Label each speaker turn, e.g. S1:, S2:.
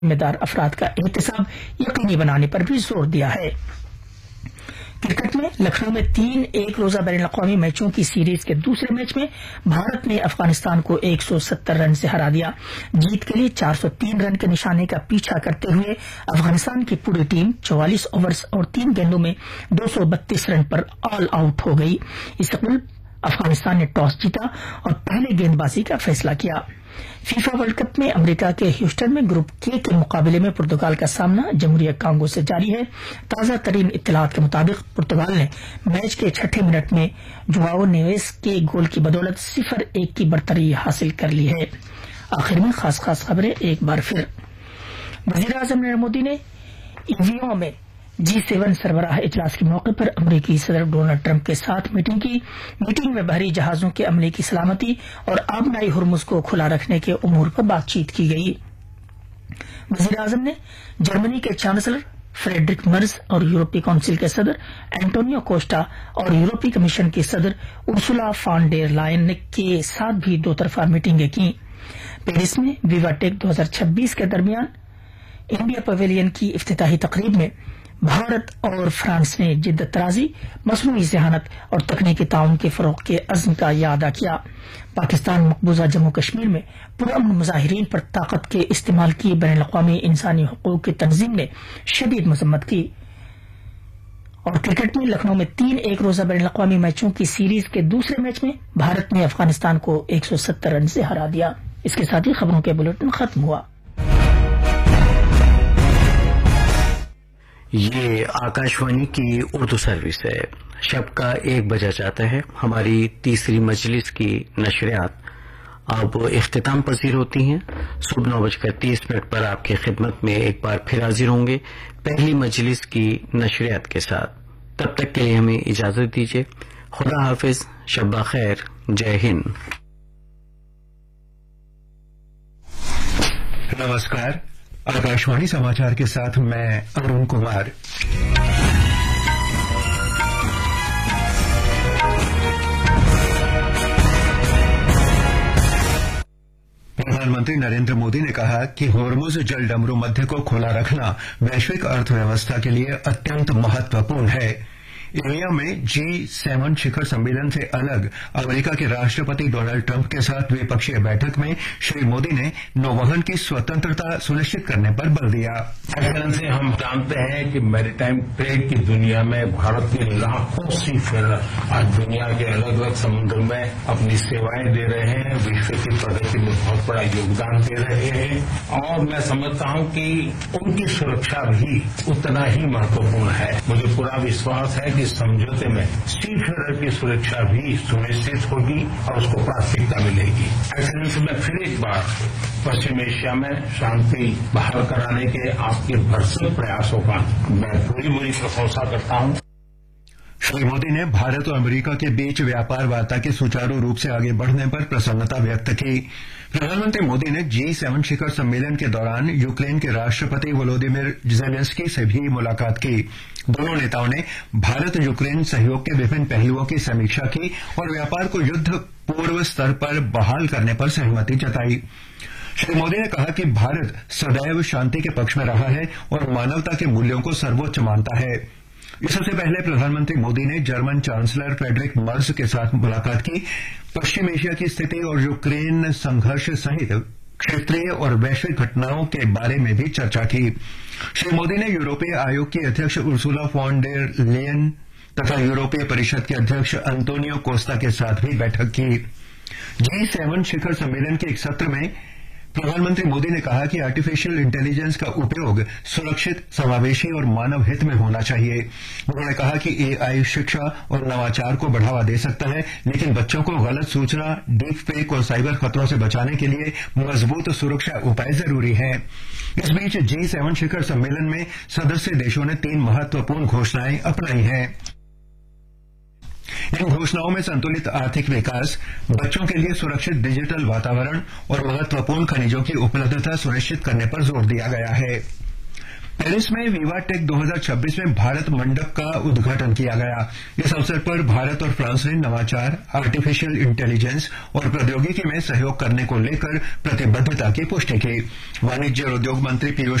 S1: जिम्मेदार अफराद का एहतसाब यकीनी बनाने पर भी जोर दिया है। क्रिकेट में लखनऊ में 3 एक रोजा बैनुल-अक़वामी मैचों की सीरीज के दूसरे मैच में भारत ने अफगानिस्तान को 170 रन से हरा दिया। जीत के लिए 403 रन के निशाने का पीछा करते हुए अफगानिस्तान की पूरी टीम 44 ओवर्स और 3 गेंदों में 232 रन पर ऑल आउट हो गई। इससे कबल अफगानिस्तान ने टॉस जीता और पहले गेंदबाजी का फैसला किया। फीफा वर्ल्ड कप में अमेरिका के ह्यूस्टन में ग्रुप के मुकाबले में पुर्तगाल का सामना जमहूरिया कांगो से जारी है। ताजा तरीन इत्तलात के मुताबिक पुर्तगाल ने मैच के 6 मिनट में जुआओ नेवेस के गोल की बदौलत 0-1 की बढ़तरी हासिल कर ली है। आखिर में खास खबरें एक बार फिर। वजीर-ए-आजम नरेंद्र मोदी ने ईवीओ में G7 सरबराह इजलास के मौके पर अमरीकी सदर डोनाल्ड ट्रंप के साथ मीटिंग की। मीटिंग में बहरी जहाजों के अमले की सलामती और आबनाई हुर्मुज को खुला रखने के उमूर पर बातचीत की गई। वजीर-ए-आजम ने जर्मनी के चांसलर फ्रेडरिक मर्ज और यूरोपीय काउंसिल के सदर एंटोनियो कोस्टा और यूरोपीय कमीशन की सदर उर्सुला फॉन डेर लायन के साथ भी 2 तरफा मीटिंगें की। पेरिस में विवाटेक 2026 के दरमियान इंडिया पवेलियन की इफ्तिताही तकरीब में भारत और फ्रांस ने जिद्दत तराजी, मसनूई ज़हानत और तकनीकी ताउन के फरोग के अज़्म का यादा किया। पाकिस्तान मकबूजा जम्मू कश्मीर में पुरअमन मुजाहिरीन पर ताकत के इस्तेमाल की बैनुल-अक़वामी इंसानी हुकूक की तंजीम ने शदीद मजम्मत की। और क्रिकेट में लखनऊ में 3 एक रोजा बैनुल-अक़वामी मैचों की सीरीज के दूसरे मैच में भारत ने अफगानिस्तान को 170 रन से हरा दिया। इसके साथ ही खबरों के बुलेटिन खत्म हुआ।
S2: ये आकाशवाणी की उर्दू सर्विस है। शब का 1 बजा जाता है। हमारी तीसरी मजलिस की नशरियात अब इख्तिताम पजीर होती हैं। सुबह 9:30 पर आपकी खिदमत में एक बार फिर हाजिर होंगे पहली मजलिस की नशरियात के साथ। तब तक के लिए हमें इजाजत दीजिए। खुदा हाफिज, शब्बा खैर, जय हिंद।
S3: नमस्कार, आकाशवाणी समाचार के साथ मैं अरुण कुमार। प्रधानमंत्री नरेंद्र मोदी ने कहा कि होर्मुज जल डमरू मध्य को खुला रखना वैश्विक अर्थव्यवस्था के लिए अत्यंत महत्वपूर्ण है। इंडिया में G7 शिखर सम्मेलन से अलग अमेरिका के राष्ट्रपति डोनाल्ड ट्रंप के साथ द्विपक्षीय बैठक में श्री मोदी ने नौवहन की स्वतंत्रता सुनिश्चित करने पर बल दिया।
S4: एक्सेलेंसी, हम जानते हैं कि मैरीटाइम ट्रेड की दुनिया में भारत के लाखों सी फेरर आज दुनिया के अलग अलग समुद्र में अपनी सेवाएं दे रहे हैं, विश्व की प्रगति में बहुत बड़ा योगदान दे रहे हैं और मैं समझता हूं कि उनकी सुरक्षा भी उतना ही महत्वपूर्ण है। मुझे पूरा विश्वास है कि इस समझौते में सी फेरर की सुरक्षा भी सुनिश्चित होगी और उसको प्राथमिकता मिलेगी। एक्सेलेंसी, मैं फिर एक बार पश्चिम एशिया में शांति बहाल कराने के आपके भरसक प्रयासों का मैं पूरी प्रशंसा करता हूं।
S3: श्री मोदी ने भारत और अमेरिका के बीच व्यापार वार्ता के सुचारू रूप से आगे बढ़ने पर प्रसन्नता व्यक्त की। प्रधानमंत्री मोदी ने G7 शिखर सम्मेलन के दौरान यूक्रेन के राष्ट्रपति वोलोदिमिर ज़ेलेंस्की से भी मुलाकात की। दोनों नेताओं ने भारत यूक्रेन सहयोग के विभिन्न पहलुओं की समीक्षा की और व्यापार को युद्ध पूर्व स्तर पर बहाल करने पर सहमति जताई। श्री मोदी ने कहा कि भारत सदैव शांति के पक्ष में रहा है और मानवता के मूल्यों को सर्वोच्च मानता है। इससे पहले प्रधानमंत्री मोदी ने जर्मन चांसलर फ्रेडरिक मर्ज के साथ मुलाकात की। पश्चिम एशिया की स्थिति और यूक्रेन संघर्ष सहित क्षेत्रीय और वैश्विक घटनाओं के बारे में भी चर्चा की। श्री मोदी ने यूरोपीय आयोग की अध्यक्ष उर्सुला फॉन डेर लेयन तथा यूरोपीय परिषद के अध्यक्ष अंतोनियो कोस्टा के साथ भी बैठक की। G7 शिखर सम्मेलन के एक सत्र में प्रधानमंत्री मोदी ने कहा कि आर्टिफिशियल इंटेलिजेंस का उपयोग सुरक्षित, समावेशी और मानव हित में होना चाहिए। उन्होंने कहा कि AI शिक्षा और नवाचार को बढ़ावा दे सकता है, लेकिन बच्चों को गलत सूचना, डीप फेक और साइबर खतरों से बचाने के लिए मजबूत सुरक्षा उपाय जरूरी हैं। इस बीच G7 शिखर सम्मेलन में सदस्य देशों ने 3 महत्वपूर्ण घोषणाएं अपनाई हैं। इन घोषणाओं में संतुलित आर्थिक विकास, बच्चों के लिए सुरक्षित डिजिटल वातावरण और महत्वपूर्ण खनिजों की उपलब्धता सुनिश्चित करने पर जोर दिया गया है। पेरिस में विवा टेक 2026 में भारत मंडप का उद्घाटन किया गया। इस अवसर पर भारत और फ्रांस ने नवाचार, आर्टिफिशियल इंटेलिजेंस और प्रौद्योगिकी में सहयोग करने को लेकर प्रतिबद्धता की पुष्टि की। वाणिज्य और उद्योग मंत्री पीयूष